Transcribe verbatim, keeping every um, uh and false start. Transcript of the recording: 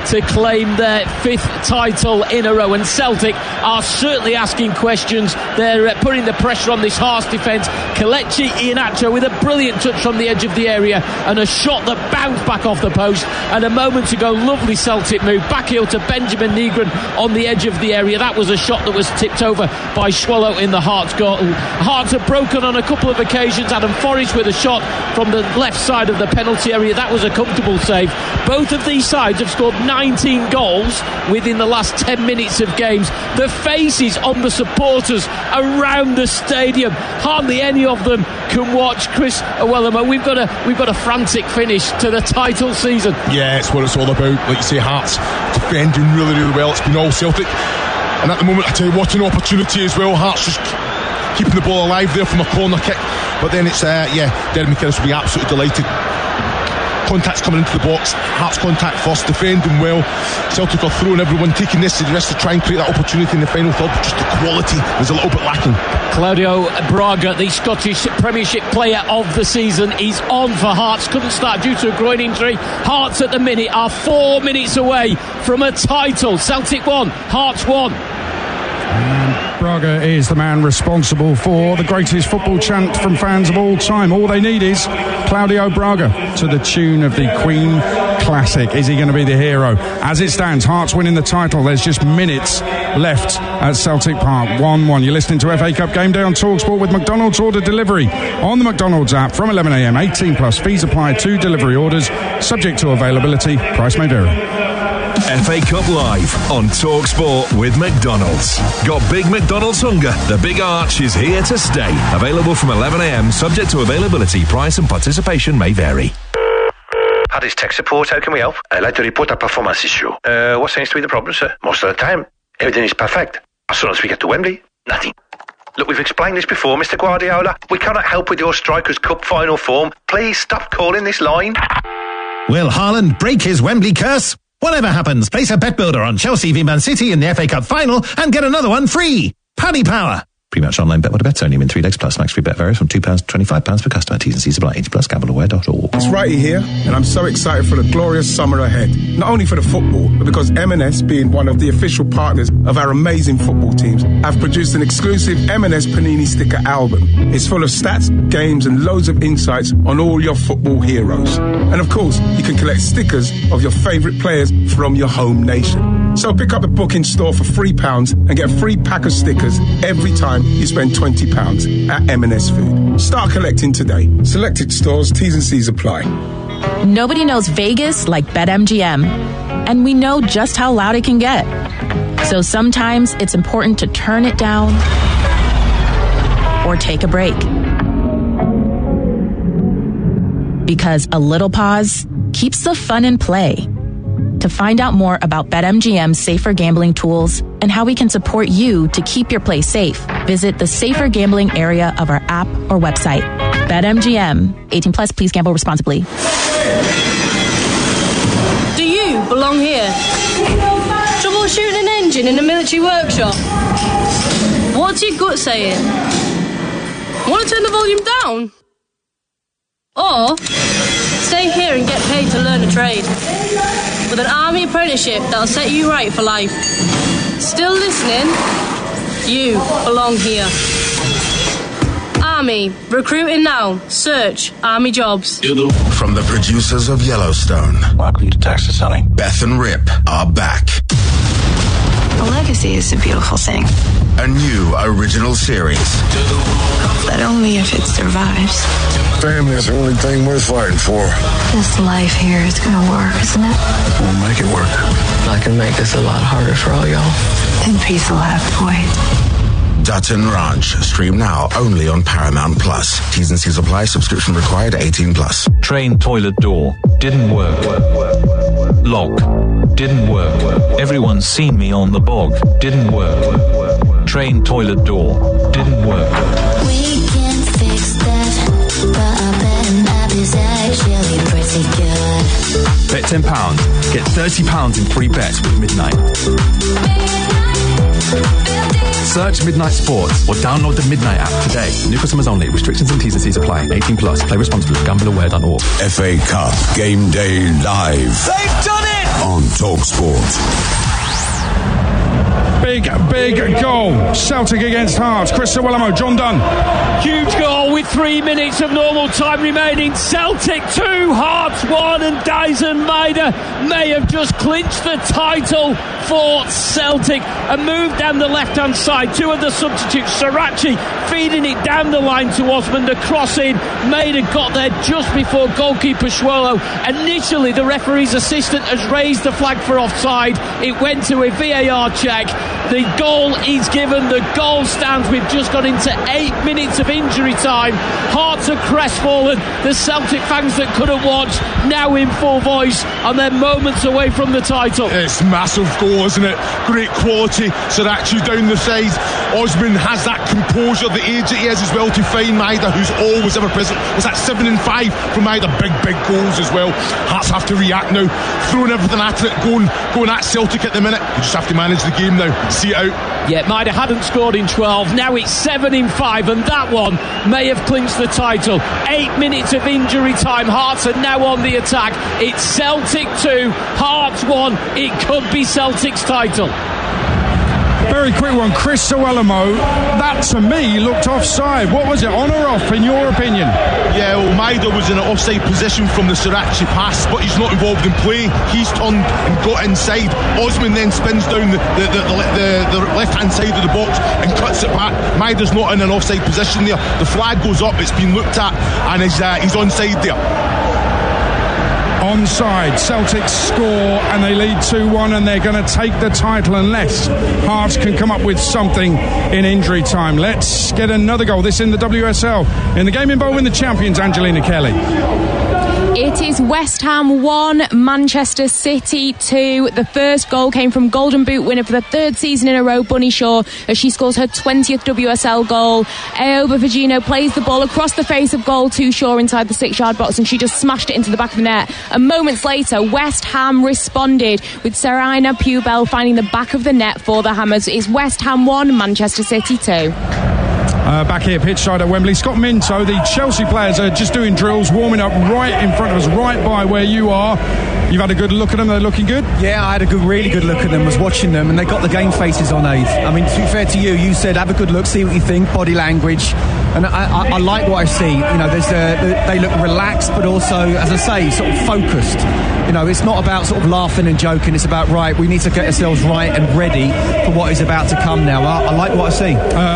to claim their fifth title in a row, and Celtic are certainly asking questions. They're uh, putting the pressure on this Hearts defence. Kelechi Iheanacho with a brilliant touch from the edge of the area and a shot that bounced back off the post, and a moment ago lovely Celtic move back heel to Benjamin Nygren on the edge of the area. That was a shot that was tipped over by Swallow in the Hearts goal. Hearts have broken on a couple of occasions. Adam Forrest with a shot from the left side of the penalty area. That was a comfortable save. Both of these sides have scored nineteen goals within the last ten minutes of games. The faces on the supporters around the stadium, hardly any of them can watch Chris Iwelumo. We've got a we've got a frantic finish to the title season. Yeah, it's what it's all about. Like you say, Hearts defending really, really well. It's been all Celtic, and at the moment, I tell you, what an opportunity as well. Hearts just keeping the ball alive there from a corner kick, but then it's uh, yeah, Derek McInnes will be absolutely delighted. Contact's coming into the box, Hearts contact first, defending well. Celtic are throwing everyone, taking this to the rest to try and create that opportunity in the final third, but just the quality was a little bit lacking. Claudio Braga, the Scottish Premiership player of the season, is on for Hearts. Couldn't start due to a groin injury. Hearts at the minute are four minutes away from a title. Celtic won, Hearts won. And Braga is the man responsible for the greatest football chant from fans of all time. All they need is Claudio Braga to the tune of the Queen classic. Is he going to be the hero? As it stands, Hearts winning the title. There's just minutes left at Celtic Park. one one. You're listening to F A Cup Game Day on TalkSport with McDonald's Order Delivery on the McDonald's app from eleven a m. eighteen plus. Fees apply to delivery orders. Subject to availability. Price may vary. F A Cup Live on TalkSport with McDonald's. Got Big McDonald's hunger? The Big Arch is here to stay. Available from eleven a m. Subject to availability. Price and participation may vary. Hardy's Tech Support, how can we help? I'd like to report a performance issue. Uh, what seems to be the problem, sir? Most of the time, everything is perfect. As soon as we get to Wembley, nothing. Look, we've explained this before, Mister Guardiola. We cannot help with your Strikers' Cup final form. Please stop calling this line. Will Haaland break his Wembley curse? Whatever happens, place a bet builder on Chelsea v Man City in the F A Cup final and get another one free. Paddy Power. Pre-match online bet what a bet only win three legs plus max free bet varies from two pounds to twenty-five pounds per customer. T's and C's apply. eighty plus gamble aware dot org. It's Righty here, and I'm so excited for the glorious summer ahead. Not only for the football, but because M and S, being one of the official partners of our amazing football teams, have produced an exclusive M and S Panini sticker album. It's full of stats, games, and loads of insights on all your football heroes. And of course, you can collect stickers of your favourite players from your home nation. So pick up a book in store for three pounds and get a free pack of stickers every time you spend twenty pounds at M and S Food. Start collecting today. Selected stores, T's and C's apply. Nobody knows Vegas like BetMGM. And we know just how loud it can get. So sometimes it's important to turn it down or take a break. Because a little pause keeps the fun in play. To find out more about BetMGM's safer gambling tools and how we can support you to keep your play safe, visit the safer gambling area of our app or website. BetMGM. eighteen plus, please gamble responsibly. Do you belong here? Troubleshooting an engine in a military workshop? What's your gut saying? Want to turn the volume down? Or stay here and get paid to learn a trade? With an army apprenticeship that'll set you right for life. Still listening? You belong here. Army, recruiting now. Search Army jobs. From the producers of Yellowstone, welcome to Texas, honey. Beth and Rip are back. A legacy is a beautiful thing. A new original series. But only if it survives. Family is the only thing worth fighting for. This life here is gonna work, isn't it? We'll make it work. I can make this a lot harder for all y'all. Then peace will have to wait. Dutton Ranch. Stream now only on Paramount Plus. T's and C's apply. Subscription required. eighteen plus. Train toilet door. Didn't work. Lock. Didn't work. Everyone's seen me on the bog. Didn't work. Train toilet door. Didn't work. We can fix that, but I bet an app is actually pretty good. Bet ten pounds. Get thirty pounds in free bets with Midnight. Search Midnight Sports or download the Midnight app today. New customers only. Restrictions and T's and C's apply. eighteen plus. Play responsibly. gamble aware dot org. F A Cup Game Day Live. They've done it! on TalkSport. Big, big goal. Celtic against Hearts. Chris Sawalamo, John Dunn. Huge goal with three minutes of normal time remaining. Celtic two, Hearts one, and Dyson Maeda may have just clinched the title for Celtic. A move down the left-hand side. Two of the substitutes, Sarachi feeding it down the line to Osmond, a cross in. Maeda got there just before goalkeeper Schwolo. Initially, the referee's assistant has raised the flag for offside. It went to a V A R check. The goal is given, the goal stands. We've just got into eight minutes of injury time. Hearts are crestfallen. The Celtic fans that couldn't watch now in full voice, and they're moments away from the title. It's massive goal, isn't it? Great quality. Sarachi down the side. Osman has that composure, the age that he has as well, to find Maeda, who's always ever present. Was that seven and five from Maeda? Big, big goals as well. Hearts have to react now, throwing everything at it, going, going at Celtic at the minute. You just have to manage the game now, see it out. Yeah, Maeda hadn't scored in twelve. Now it's seven in five, and that one may have clinched the title. Eight minutes of injury time. Hearts are now on the attack. It's Celtic two, Hearts one. It could be Celtic's title. Very quick one, Chris Sawalamo. That to me looked offside. What was it, on or off, in your opinion? Yeah, well, Maeda was in an offside position from the Sarachi pass, but he's not involved in play. He's turned and got inside. Osman then spins down the, the, the, the, the, the left-hand side of the box and cuts it back. Maeda's not in an offside position there. The flag goes up, it's been looked at, and he's, uh, he's onside there. Onside, Celtic score and they lead two one, and they're going to take the title unless Hearts can come up with something in injury time. Let's get another goal. This in the W S L, in the game involving the champions, Angelina Kelly. It is West Ham one, Manchester City two. The first goal came from Golden Boot winner for the third season in a row, Bunny Shaw, as she scores her twentieth W S L goal. Aoba Virginio plays the ball across the face of goal to Shaw inside the six-yard box, and she just smashed it into the back of the net. And moments later, West Ham responded with Sarina Pubel finding the back of the net for the Hammers. It's West Ham one, Manchester City two. Uh, back here, pitch side at Wembley. Scott Minto, the Chelsea players are just doing drills, warming up right in front of us, right by where you are. You've had a good look at them, they're looking good? Yeah, I had a good, really good look at them, was watching them, and they got the game faces on, Aid. I mean, to be fair to you, you said have a good look, see what you think, body language. And I, I, I like what I see. You know, there's a, they look relaxed, but also, as I say, sort of focused. You know, it's not about sort of laughing and joking. It's about, right, we need to get ourselves right and ready for what is about to come now. I, I like what I see. Uh,